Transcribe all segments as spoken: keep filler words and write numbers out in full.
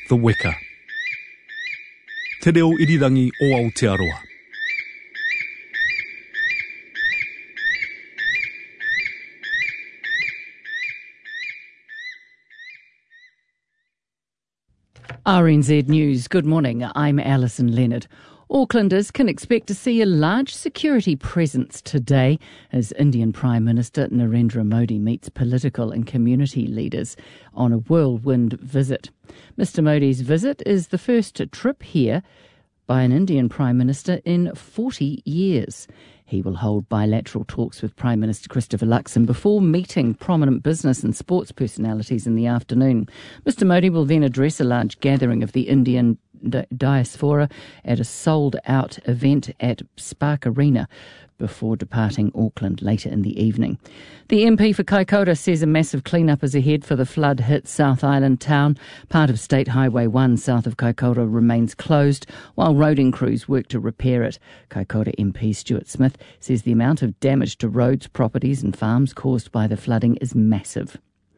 The Weka. Te reo irirangi o Aotearoa. R N Z News. Good morning. I'm Alison Leonard. Aucklanders can expect to see a large security presence today as Indian Prime Minister Narendra Modi meets political and community leaders on a whirlwind visit. Mister Modi's visit is the first trip here by an Indian Prime Minister in forty years. He will hold bilateral talks with Prime Minister Christopher Luxon before meeting prominent business and sports personalities in the afternoon. Mister Modi will then address a large gathering of the Indian di- diaspora at a sold-out event at Spark Arena before departing Auckland later in the evening. The M P for Kaikoura says a massive clean-up is ahead for the flood-hit South Island town. Part of State Highway one south of Kaikoura remains closed while roading crews work to repair it. Kaikoura M P Stuart Smith says the amount of damage to roads, properties and farms caused by the flooding is massive.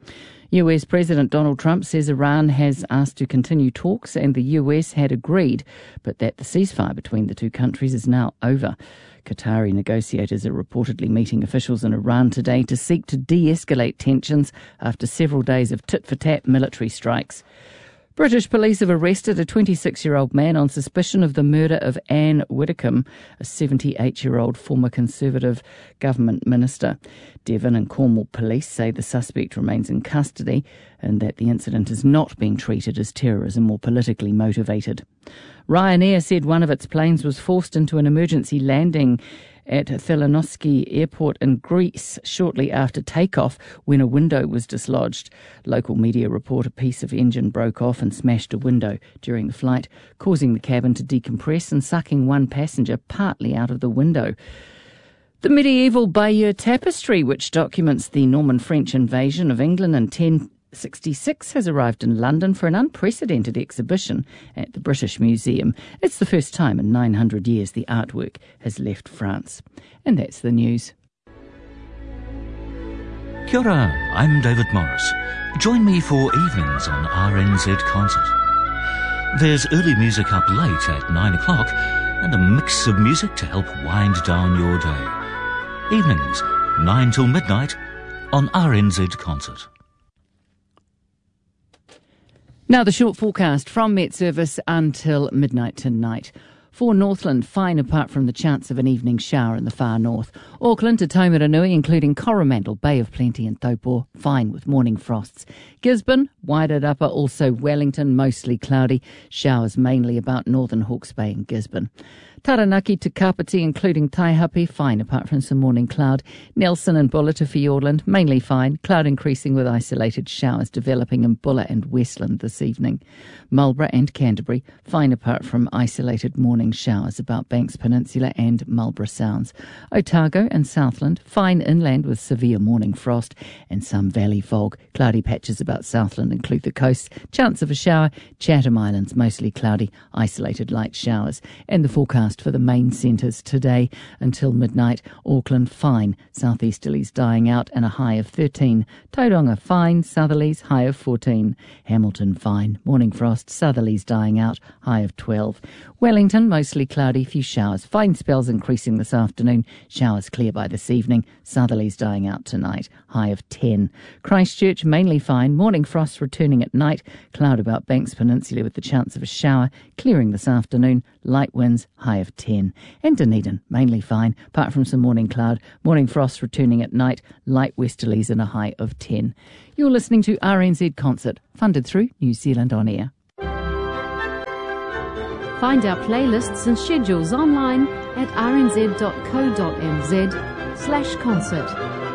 U S President Donald Trump says Iran has asked to continue talks and the U S had agreed, but that the ceasefire between the two countries is now over. Qatari negotiators are reportedly meeting officials in Iran today to seek to de-escalate tensions after several days of tit-for-tat military strikes. British police have arrested a twenty-six-year-old man on suspicion of the murder of Anne Widdecombe, a seventy-eight-year-old former Conservative government minister. Devon and Cornwall police say the suspect remains in custody and that the incident is not being treated as terrorism or politically motivated. Ryanair said one of its planes was forced into an emergency landing at Thessaloniki Airport in Greece shortly after takeoff when a window was dislodged. Local media report a piece of engine broke off and smashed a window during the flight, causing the cabin to decompress and sucking one passenger partly out of the window. The medieval Bayeux Tapestry, which documents the Norman French invasion of England in ten sixty-six, has arrived in London for an unprecedented exhibition at the British Museum. It's the first time in nine hundred years the artwork has left France. And that's the news. Kia ora, I'm David Morris. Join me for evenings on R N Z Concert. There's early music up late at nine o'clock and a mix of music to help wind down your day. Evenings, nine till midnight on R N Z Concert. Now the short forecast from Met Service until midnight tonight. For Northland, fine apart from the chance of an evening shower in the far north. Auckland to Taumaranui, including Coromandel, Bay of Plenty and Taupo, fine with morning frosts. Gisborne, Wairarapa, also Wellington, mostly cloudy. Showers mainly about northern Hawke's Bay and Gisborne. Taranaki to Kapiti, including Taihape, fine apart from some morning cloud. Nelson and Bulla to Fiordland, mainly fine. Cloud increasing with isolated showers developing in Bulla and Westland this evening. Marlborough and Canterbury, fine apart from isolated morning showers about Banks Peninsula and Marlborough Sounds. Otago and Southland, fine inland with severe morning frost and some valley fog. Cloudy patches about Southland include the coast. Chance of a shower. Chatham Islands, mostly cloudy, isolated light showers. And the forecast for the main centres today until midnight. Auckland, fine. Southeasterlies dying out and a high of thirteen. Tauranga, fine. Southerlies, high of fourteen. Hamilton, fine. Morning frost. Southerlies dying out, high of twelve. Wellington, mostly cloudy, few showers. Fine spells increasing this afternoon. Showers clear by this evening. Southerlies dying out tonight, high of ten. Christchurch, mainly fine. Morning frost returning at night. Cloud about Banks Peninsula with the chance of a shower. Clearing this afternoon. Light winds, high of ten. And Dunedin, mainly fine, apart from some morning cloud. Morning frost returning at night. Light westerlies and a high of ten. You're listening to R N Z Concert, funded through New Zealand On Air. Find our playlists and schedules online at r n z dot co dot n z slash concert.